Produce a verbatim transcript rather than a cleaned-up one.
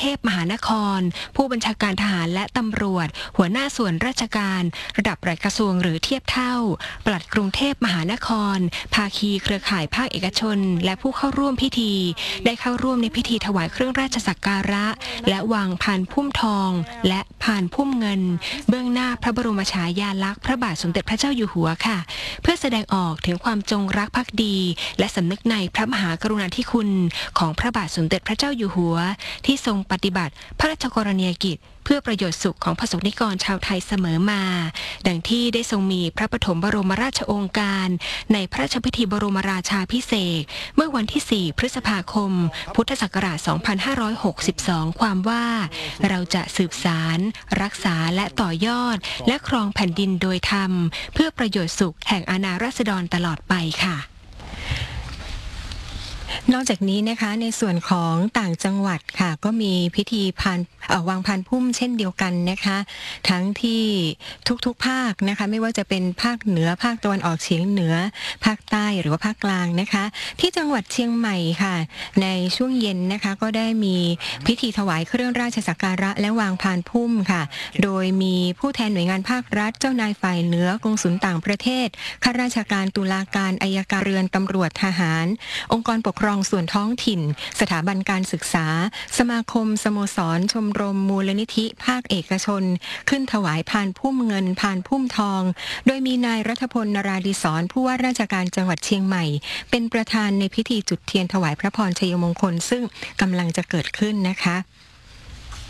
พมหานครผู้บัญชาการทหารและตำรวจหัวหน้าส่วนราชการระดับปลัดกระทรวงหรือเทียบเท่าปลัดกรุงเทพมหานครภาคีเครือข่ายภาคเอกชนและผู้เข้าร่วมพิธีได้เข้าร่วมในพิธีถวายเครื่องราชสักการะและวางพานพุ่มทองและพานพุ่มเงินเบื้องหน้าพระบรมฉายาลักษณ์พระบาทสมเด็จพระเจ้าอยู่หัวค่ะเพื่อแสดงออกถึงความจงรักภักดีและสำนึกในพระมหากรุณาธิคุณของพระบาทสมเด็จพระเจ้าอยู่หัวที่ทรงปฏิบัติพระราชกรณียกิจเพื่อประโยชน์สุขของประสบนิกรชาวไทยเสมอมาดังที่ได้ทรงมีพระปฐมบรมราชโองการในพระราชพิธีบรมราชาภิเษกเมื่อวันที่สี่พฤษภาคมพุทธศักราชสองพันห้าร้อยหกสิบสองความว่าเราจะสืบสารรักษาและต่อยอดและครองแผ่นดินโดยธรรมเพื่อประโยชน์สุขแห่งอาณาราษฎรตลอดไปค่ะนอกจากนี้นะคะในส่วนของต่างจังหวัดค่ะก็มีพิธีพานวางพานพุ่มเช่นเดียวกันนะคะทั้งที่ทุกๆภาคนะคะไม่ว่าจะเป็นภาคเหนือภาคตะวันออกเฉียงเหนือภาคใต้หรือว่าภาคกลางนะคะที่จังหวัดเชียงใหม่ค่ะในช่วงเย็นนะคะก็ได้มีพิธีถวายเครื่องราชสักการะและวางพานพุ่มค่ะโดยมีผู้แทนหน่วยงานภาครัฐเจ้านายฝ่ายเหนือกงสุลต่างประเทศข้าราชการตุลาการอัยการเรือนตำรวจทหารองค์กรปกครองส่วนท้องถิ่นสถาบันการศึกษาสมาคมสโมสรชมรมมูลนิธิภาคเอกชนขึ้นถวายพานพุ่มเงินพานพุ่มทองโดยมีนายรัฐพลนราดิศรผู้ว่าราชการจังหวัดเชียงใหม่เป็นประธานในพิธีจุดเทียนถวายพระพรชัยมงคลซึ่งกำลังจะเกิดขึ้นนะคะ